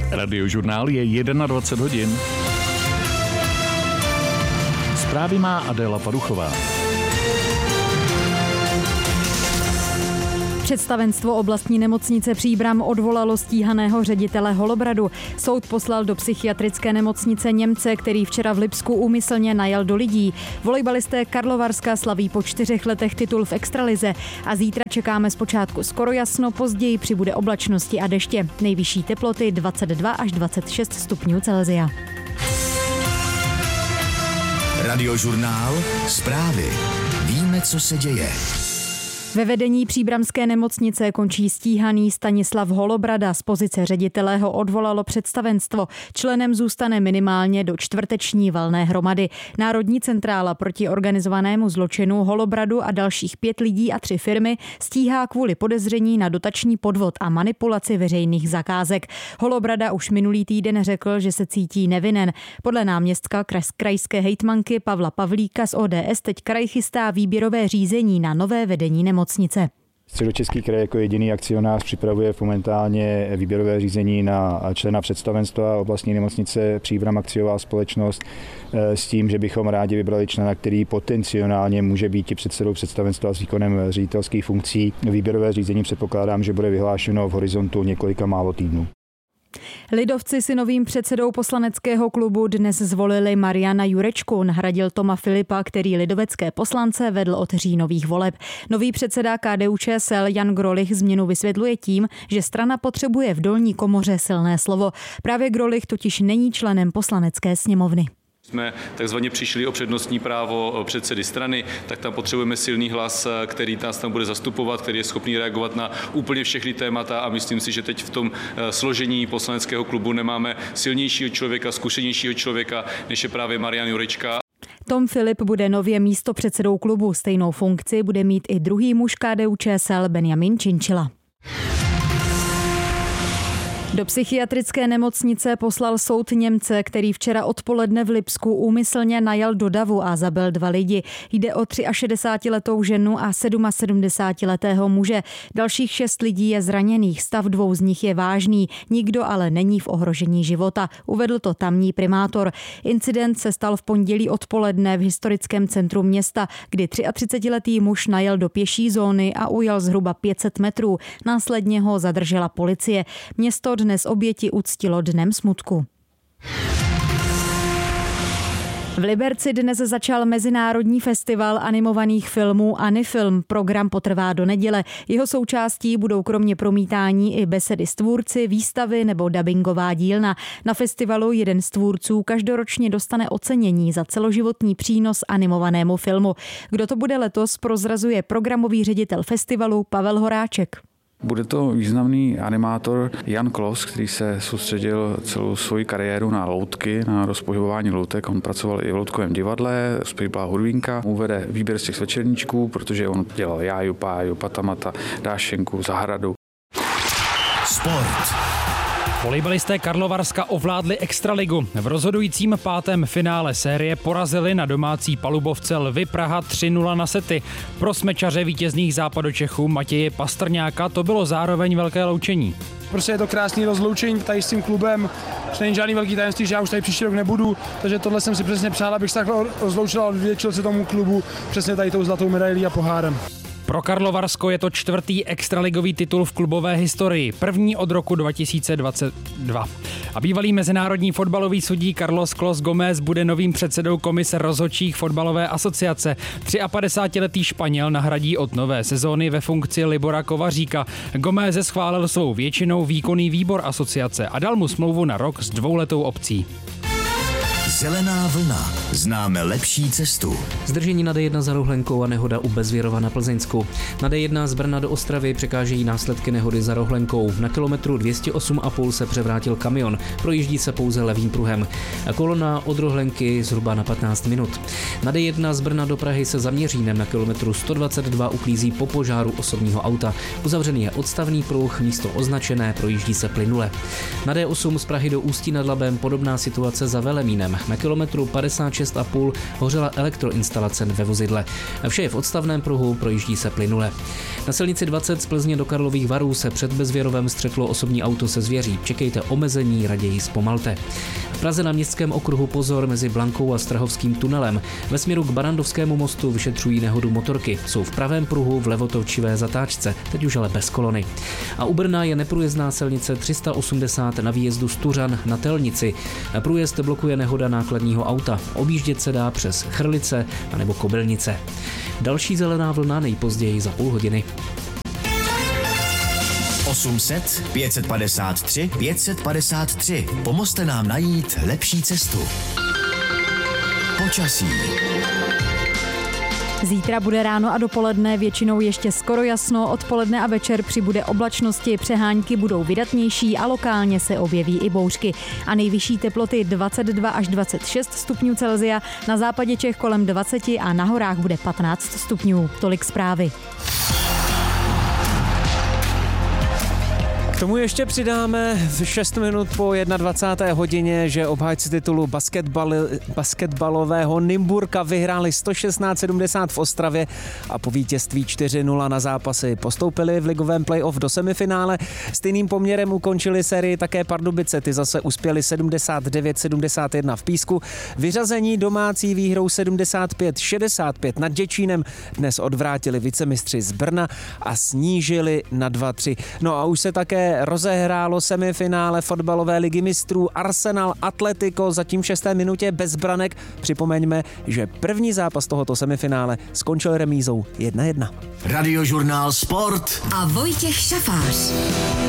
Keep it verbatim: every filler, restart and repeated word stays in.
Radiožurnál je dvacet jedna hodin. Zprávy má Adéla Paduchová. Představenstvo oblastní nemocnice Příbram odvolalo stíhaného ředitele Holobradu. Soud poslal do psychiatrické nemocnice Němce, který včera v Lipsku úmyslně najel do lidí. Volejbalisté Karlovarska slaví po čtyřech letech titul v extralize a zítra čekáme zpočátku skoro jasno, později přibude oblačnosti a deště. Nejvyšší teploty dvacet dva až dvacet šest stupňů Celsia. Radiožurnál, zprávy. Víme, co se děje. Ve vedení příbramské nemocnice končí stíhaný Stanislav Holobrada. Z pozice ředitele ho odvolalo představenstvo. Členem zůstane minimálně do čtvrteční valné hromady. Národní centrála proti organizovanému zločinu Holobradu a dalších pět lidí a tři firmy stíhá kvůli podezření na dotační podvod a manipulaci veřejných zakázek. Holobrada už minulý týden řekl, že se cítí nevinen. Podle náměstka krajské hejtmanky Pavla Pavlíka z O D S teď kraj chystá výběrové řízení na nové vedení nemocnice. Středočeský kraj jako jediný akcionář připravuje momentálně výběrové řízení na člena představenstva oblastní nemocnice Příbram akciová společnost s tím, že bychom rádi vybrali člena, který potenciálně může být i předsedou představenstva s výkonem ředitelských funkcí. Výběrové řízení předpokládám, že bude vyhlášeno v horizontu několika málo týdnů. Lidovci si novým předsedou poslaneckého klubu dnes zvolili Mariana Jurečku, nahradil Toma Filipa, který lidovecké poslance vedl od říjnových voleb. Nový předseda K D U Č S L Jan Grolich změnu vysvětluje tím, že strana potřebuje v dolní komoře silné slovo. Právě Grolich totiž není členem poslanecké sněmovny. Jsme takzvaně přišli o přednostní právo předsedy strany, tak tam potřebujeme silný hlas, který nás tam bude zastupovat, který je schopný reagovat na úplně všechny témata a myslím si, že teď v tom složení poslaneckého klubu nemáme silnějšího člověka, zkušenějšího člověka, než je právě Marian Jurečka. Tom Filip bude nově místopředsedou klubu. Stejnou funkci bude mít i druhý muž K D U Č S L Benjamin Činčila. Do psychiatrické nemocnice poslal soud Němce, který včera odpoledne v Lipsku úmyslně najel do davu a zabil dva lidi. Jde o šedesátiletou ženu a sedmsedmdesátletého muže. Dalších šest lidí je zraněných, stav dvou z nich je vážný, nikdo ale není v ohrožení života, uvedl to tamní primátor. Incident se stal v pondělí odpoledne v historickém centru města, kdy třiatřicetiletý muž najel do pěší zóny a ujel zhruba pět set metrů. Následně ho zadržela policie. Město dnes oběti uctilo dnem smutku. V Liberci dnes začal mezinárodní festival animovaných filmů Anifilm. Program potrvá do neděle. Jeho součástí budou kromě promítání i besedy s tvůrci, výstavy nebo dabingová dílna. Na festivalu jeden z tvůrců každoročně dostane ocenění za celoživotní přínos animovanému filmu. Kdo to bude letos, prozrazuje programový ředitel festivalu Pavel Horáček. Bude to významný animátor Jan Klos, který se soustředil celou svoji kariéru na loutky, na rozpohybování loutek. On pracoval i v loutkovém divadle, zpíval hudvínka, uvede výběr z těch večerníčků, protože on dělal Jáju, Páju, Patamata, Dášenku, Zahradu. Sport. Volejbalisté Karlovarska ovládli extraligu. V rozhodujícím pátém finále série porazili na domácí palubovce Lvy Praha tři nula na sety. Pro smečaře vítězných Západočechů Matěje Pastrňáka to bylo zároveň velké loučení. Prostě je to krásný rozloučení tady s tím klubem, že není žádný velký tajemství, že já už tady příští rok nebudu, takže tohle jsem si přesně přál, abych se takhle rozloučil a odvděčil se tomu klubu přesně tady tou zlatou medailí a pohárem. Pro Karlovarsko je to čtvrtý extraligový titul v klubové historii, první od roku dva tisíce dvacet dva. A bývalý mezinárodní fotbalový sudí Carlos Clos Gomez bude novým předsedou komise rozhodčích fotbalové asociace. padesátitříletý Španěl nahradí od nové sezóny ve funkci Libora Kovaříka. Gomez schválil svou většinou výkonný výbor asociace a dal mu smlouvu na rok s dvouletou opcí. Zelená vlna. Známe lepší cestu. Zdržení na D jedna za Rohlenkou a nehoda u Bezvěrova na Plzeňsku. Na D jedna z Brna do Ostravy překážejí následky nehody za Rohlenkou. Na kilometru dvě stě osm a půl se převrátil kamion. Projíždí se pouze levým pruhem. A kolona od Rohlenky zhruba na patnáct minut. Na D jedna z Brna do Prahy se za Měřínem na kilometru sto dvacet dva uklízí po požáru osobního auta. Uzavřený je odstavný pruh, místo označené, projíždí se plynule. Na D osm z Prahy do Ústí nad Labem podobná situace za Velemínem. Na kilometru padesát šest a půl hořela elektroinstalace ve vozidle. Vše je v odstavném pruhu, projíždí se plynule. Na silnici dvacet z Plzně do Karlových Varů se před Bezvěrovem střetlo osobní auto se zvěří. Čekejte omezení, raději zpomalte. V Praze na Městském okruhu pozor mezi Blankou a Strahovským tunelem. Ve směru k Barandovskému mostu vyšetřují nehodu motorky. Jsou v pravém pruhu v levotočívé zatáčce, teď už ale bez kolony. A u Brna je neprůjezdná silnice tři sta osmdesát na výjezdu Stuřan na Telnici. Průjezd blokuje nehoda nákladního auta. Objíždět se dá přes Chrlice anebo Kobylnice. Další zelená vlna nejpozději za půl hodiny. osm set, pět set padesát tři, pět set padesát tři. Pomozte nám najít lepší cestu. Počasí. Zítra bude ráno a dopoledne většinou ještě skoro jasno, odpoledne a večer přibude oblačnosti, přehánky budou vydatnější a lokálně se objeví i bouřky. A nejvyšší teploty dvacet dva až dvacet šest stupňů Celsia, na západě Čech kolem dvacet a na horách bude patnáct stupňů. Tolik zprávy. K tomu ještě přidáme v šest minut po dvacáté jedné hodině, že obhájci titulu basketbal, basketbalového Nymburka vyhráli sto šestnáct sedmdesát v Ostravě a po vítězství čtyři nula na zápasy postoupili v ligovém playoff do semifinále. Stejným poměrem ukončili sérii také Pardubice, ty zase uspěli sedmdesát devět sedmdesát jedna v Písku. Vyřazení domácí výhrou sedmdesát pět šedesát pět nad Děčínem dnes odvrátili vicemistři z Brna a snížili na dva tři. No a už se také rozehrálo semifinále fotbalové ligy mistrů Arsenal Atletico, zatím v šesté minutě bez branek. Připomeňme, že první zápas tohoto semifinále skončil remízou jedna jedna. Radiožurnál Sport a Vojtěch Šafář.